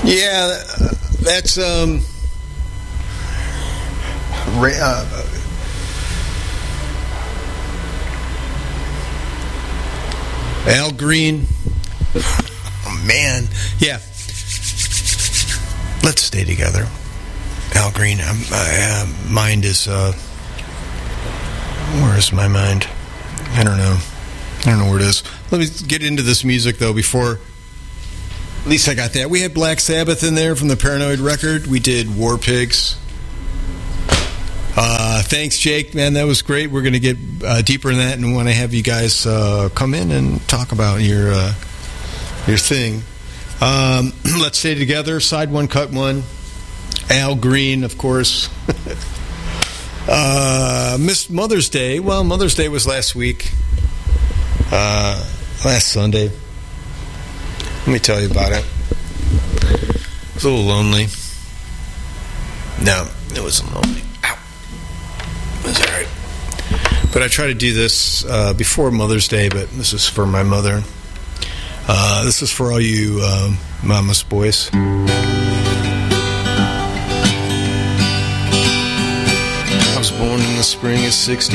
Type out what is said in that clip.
Yeah, that's Al Green. Oh, man. Yeah. Let's stay together. Al Green. My mind is... where is my mind? I don't know where it is. Let me get into this music, though, before... At least I got that. We had Black Sabbath in there from the Paranoid record. We did War Pigs. Thanks, Jake. Man, that was great. We're going to get deeper in that and want to have you guys come in and talk about your thing. Let's Stay Together, Side One, Cut One. Al Green, of course. Missed Mother's Day. Well, Mother's Day was last week. Last Sunday. Let me tell you about it. It was a little lonely. No, it wasn't lonely. Ow. It was all right. But I try to do this before Mother's Day, but this is for my mother. This is for all you mama's boys. I was born in the spring of '60.